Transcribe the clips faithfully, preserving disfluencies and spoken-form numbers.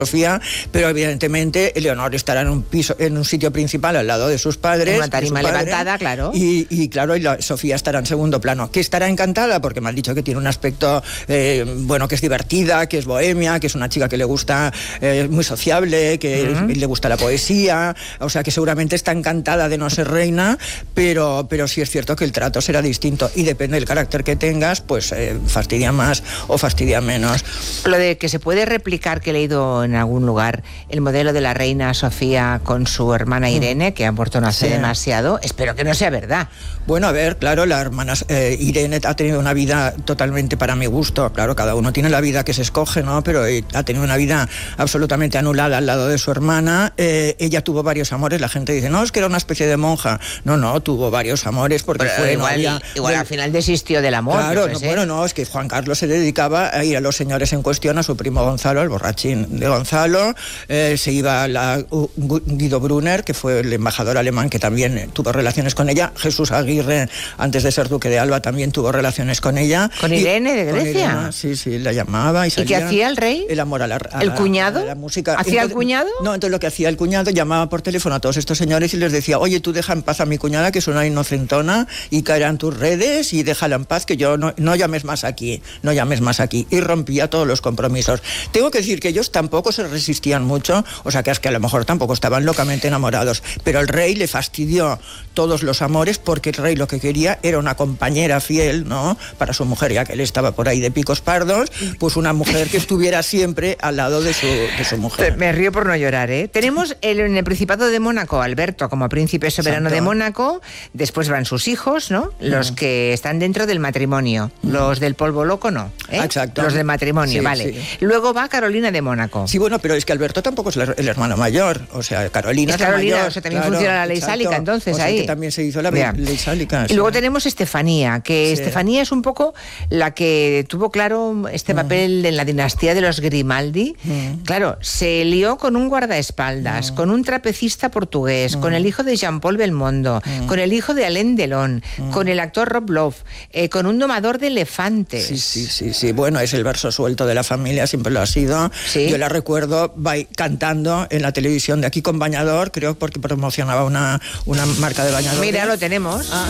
Sofía, pero evidentemente Leonor estará en un piso, en un sitio principal al lado de sus padres. Una tarima padre, levantada, claro. Y, y claro, y la, Sofía estará en segundo plano. Que estará encantada porque me han dicho que tiene un aspecto, eh, bueno, que es divertida, que es bohemia, que es una chica que le gusta, eh, muy sociable, que uh-huh. le gusta la poesía, o sea que seguramente está encantada de no ser reina, pero, pero sí es cierto que el trato será distinto y depende del carácter que tengas, pues eh, fastidia más o fastidia menos. Lo de que se puede replicar, que he leído en algún lugar, el modelo de la reina Sofía con su hermana Irene, que ha muerto no hace sí. demasiado, espero que no sea verdad. Bueno, a ver, claro, la hermana eh, Irene ha tenido una vida totalmente para mi gusto, claro, cada uno tiene la vida que se escoge, ¿no? Pero eh, ha tenido una vida absolutamente anulada al lado de su hermana. Eh, ella tuvo varios amores, la gente dice, no, es que era una especie de monja. No, no, tuvo varios amores porque pero fue igual, novia igual del... al final desistió del amor. Claro, no, no, bueno, no, es que Juan Carlos se dedicaba a ir a los señores en cuestión, a su primo Gonzalo, el borrachín de Gonzalo, eh, se iba a la, uh, Guido Brunner, que fue el embajador alemán que también eh, tuvo relaciones con ella, Jesús Aguirre, antes de ser duque de Alba, también tuvo relaciones con ella. ¿Con Irene de Grecia? Irene, sí, sí, la llamaba y salía. ¿Y qué hacía el rey? El amor a la, a, ¿El cuñado? A la música. ¿Hacía entonces, el cuñado? No, entonces lo que hacía el cuñado, llamaba por teléfono a todos estos señores y les decía, oye, tú deja en paz a mi cuñada, que es una inocentona, y caerá en tus redes, y déjala en paz, que yo no, no llames más aquí, no llames más aquí. Y rompía todos los compromisos. Tengo que decir que ellos tampoco se resistían mucho, o sea que es que a lo mejor tampoco estaban locamente enamorados, pero el rey le fastidió todos los amores porque el rey lo que quería era una compañera fiel, ¿no? Para su mujer, ya que él estaba por ahí de picos pardos, pues una mujer que estuviera siempre al lado de su, de su mujer. Me río por no llorar, ¿eh? Tenemos el, en el Principado de Mónaco, Alberto como príncipe soberano Exacto. de Mónaco, después van sus hijos, ¿no? Los mm. que están dentro del matrimonio, mm. los del polvo loco no, ¿eh? Exacto. Los del matrimonio, sí, vale. Sí. Luego va Carolina de Mónaco. Sí, bueno, pero es que Alberto tampoco es el hermano mayor, o sea, Carolina es, es Carolina, mayor, o sea, también claro, funciona la ley exacto. sálica, entonces, o sea, ahí. que también se hizo la Bien. ley sálica. Y sí. luego tenemos Estefanía, que sí. Estefanía es un poco la que tuvo claro este papel mm. en la dinastía de los Grimaldi. Mm. Claro, se lió con un guardaespaldas, mm. con un trapecista portugués, mm. con el hijo de Jean-Paul Belmondo, mm. con el hijo de Alain Delon, mm. con el actor Rob Lowe, eh, con un domador de elefantes. Sí, sí, sí, sí. Bueno, es el verso suelto de la familia, siempre lo ha sido. ¿Sí? Yo la recuerdo by, cantando en la televisión de aquí con bañador, creo, porque promocionaba una, una marca de bañador. Mira, lo tenemos. Ah.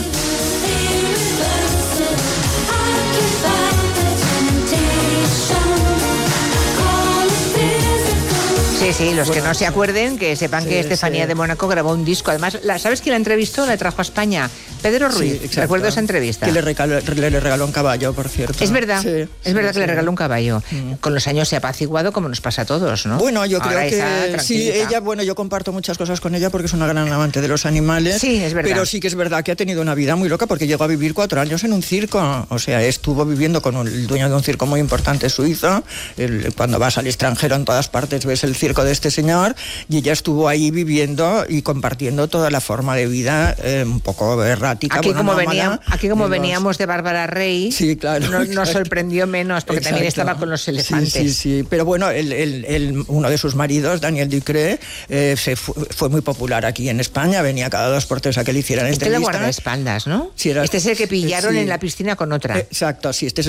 Sí, sí, los que no se acuerden, que sepan sí, que Estefanía sí. de Mónaco grabó un disco. Además, la, ¿sabes quién la entrevistó? La trajo a España. Pedro Ruiz. Sí, recuerdo esa entrevista. Que le regaló, le, le regaló un caballo, por cierto. Es verdad, sí, es sí, verdad sí, que le regaló un caballo. Mm. Con los años se ha apaciguado como nos pasa a todos, ¿no? Bueno, yo Ahora creo que sí, ella, bueno, yo comparto muchas cosas con ella porque es una gran amante de los animales. Sí, es verdad. Pero sí que es verdad que ha tenido una vida muy loca porque llegó a vivir cuatro años en un circo. O sea, estuvo viviendo con un, el dueño de un circo muy importante suizo. El, cuando vas al extranjero en todas partes ves el circo de este señor y ella estuvo ahí viviendo y compartiendo toda la forma de vida eh, un poco errática. Aquí bueno, como, nómada, venía, aquí como de los... veníamos de Bárbara Rey, sí, claro, no, nos sorprendió menos porque exacto. también estaba con los elefantes. Sí, sí, sí. Pero bueno, el, el, el, uno de sus maridos, Daniel Ducré, eh, se fu fue muy popular aquí en España, venía cada dos por tres a que le hicieran este entrevistas. Este le guardaespaldas, ¿no? Sí, era, este es el que pillaron sí. en la piscina con otra. Exacto, sí, este es el